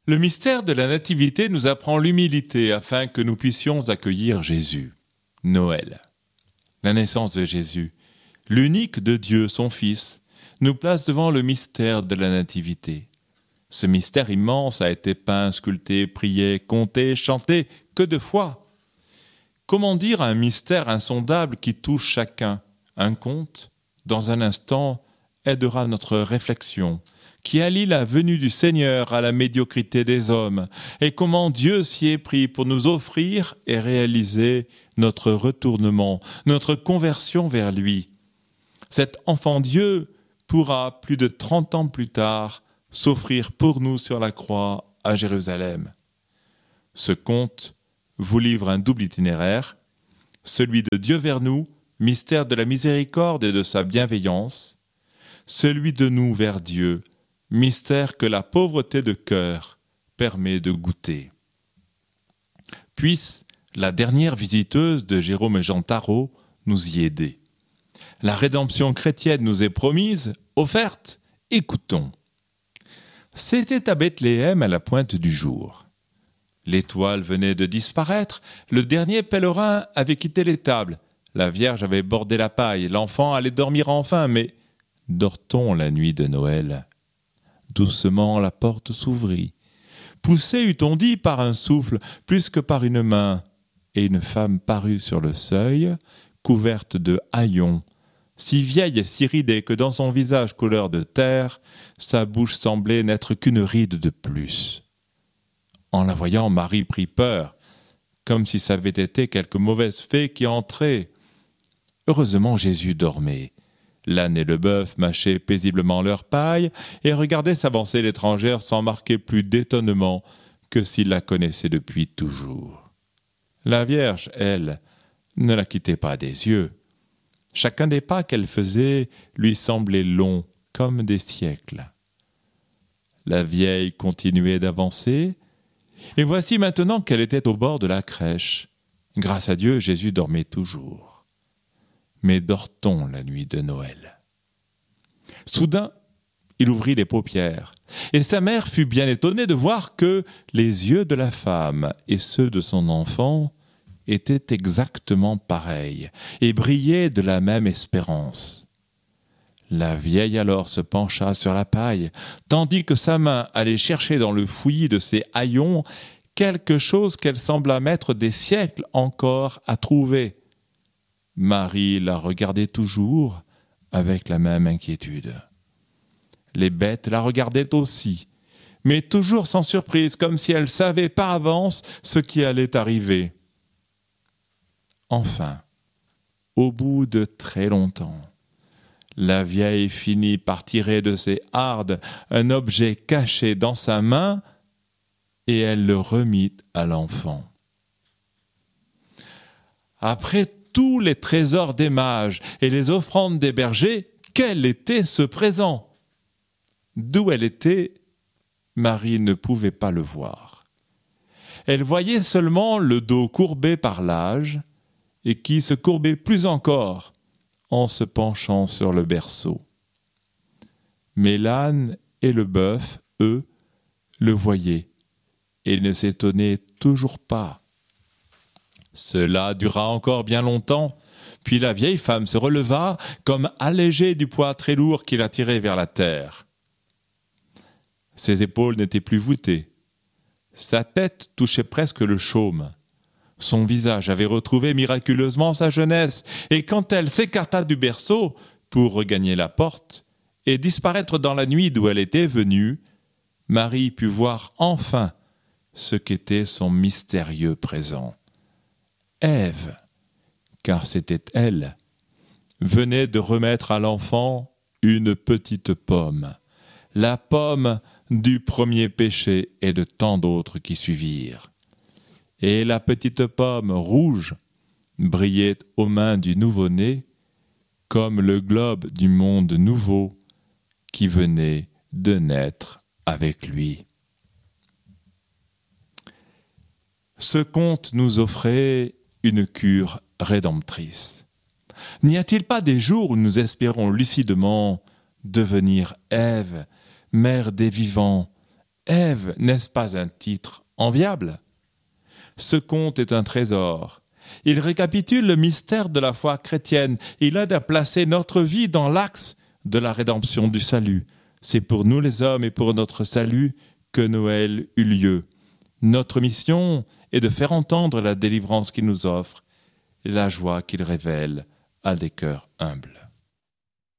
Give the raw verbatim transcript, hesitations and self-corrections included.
Le mystère de la Nativité nous apprend l'humilité afin que nous puissions accueillir Jésus. Noël. La naissance de Jésus, l'unique de Dieu, son Fils, nous place devant le mystère de la Nativité. Ce mystère immense a été peint, sculpté, prié, compté, chanté, que de fois. Comment dire un mystère insondable qui touche chacun? Un conte, dans un instant, aidera notre réflexion, qui allie la venue du Seigneur à la médiocrité des hommes, et comment Dieu s'y est pris pour nous offrir et réaliser notre retournement, notre conversion vers lui. Cet enfant Dieu pourra, plus de trente ans plus tard, s'offrir pour nous sur la croix à Jérusalem. Ce conte vous livre un double itinéraire, celui de Dieu vers nous, mystère de la miséricorde et de sa bienveillance, celui de nous vers Dieu, mystère que la pauvreté de cœur permet de goûter. Puisse la dernière visiteuse de Jérôme et Jean Tarot nous y aider. La rédemption chrétienne nous est promise, offerte, écoutons. C'était à Bethléem à la pointe du jour. L'étoile venait de disparaître, le dernier pèlerin avait quitté l'étable, la Vierge avait bordé la paille, l'enfant allait dormir enfin, mais dort-on la nuit de Noël? Doucement la porte s'ouvrit. Poussée, eût-on dit, par un souffle, plus que par une main, et une femme parut sur le seuil, couverte de haillons, si vieille et si ridée que dans son visage couleur de terre, sa bouche semblait n'être qu'une ride de plus. En la voyant, Marie prit peur, comme si ça avait été quelque mauvaise fée qui entrait. Heureusement, Jésus dormait. L'âne et le bœuf mâchaient paisiblement leur paille et regardaient s'avancer l'étrangère sans marquer plus d'étonnement que s'ils la connaissaient depuis toujours. La Vierge, elle, ne la quittait pas des yeux. Chacun des pas qu'elle faisait lui semblait long comme des siècles. La vieille continuait d'avancer, et voici maintenant qu'elle était au bord de la crèche. Grâce à Dieu, Jésus dormait toujours. Mais dort-on la nuit de Noël? Soudain, il ouvrit les paupières, et sa mère fut bien étonnée de voir que les yeux de la femme et ceux de son enfant étaient exactement pareils et brillaient de la même espérance. La vieille alors se pencha sur la paille, tandis que sa main allait chercher dans le fouillis de ses haillons quelque chose qu'elle sembla mettre des siècles encore à trouver. Marie la regardait toujours avec la même inquiétude. Les bêtes la regardaient aussi, mais toujours sans surprise, comme si elles savaient par avance ce qui allait arriver. Enfin, au bout de très longtemps, la vieille finit par tirer de ses hardes un objet caché dans sa main et elle le remit à l'enfant. Après tous les trésors des mages et les offrandes des bergers, quel était ce présent? D'où elle était, Marie ne pouvait pas le voir. Elle voyait seulement le dos courbé par l'âge et qui se courbait plus encore en se penchant sur le berceau. Mais l'âne et le bœuf, eux, le voyaient et ne s'étonnaient toujours pas. Cela dura encore bien longtemps, puis la vieille femme se releva comme allégée du poids très lourd qui la tirait vers la terre. Ses épaules n'étaient plus voûtées. Sa tête touchait presque le chaume. Son visage avait retrouvé miraculeusement sa jeunesse, et quand elle s'écarta du berceau pour regagner la porte et disparaître dans la nuit d'où elle était venue, Marie put voir enfin ce qu'était son mystérieux présent. Ève, car c'était elle, venait de remettre à l'enfant une petite pomme, la pomme du premier péché et de tant d'autres qui suivirent. Et la petite pomme rouge brillait aux mains du nouveau-né comme le globe du monde nouveau qui venait de naître avec lui. Ce conte nous offrait une cure rédemptrice. N'y a-t-il pas des jours où nous espérons lucidement devenir Ève, mère des vivants, Ève, n'est-ce pas un titre enviable? Ce conte est un trésor. Il récapitule le mystère de la foi chrétienne. Il aide à placer notre vie dans l'axe de la rédemption du salut. C'est pour nous les hommes et pour notre salut que Noël eut lieu. Notre mission est de faire entendre la délivrance qu'il nous offre et la joie qu'il révèle à des cœurs humbles.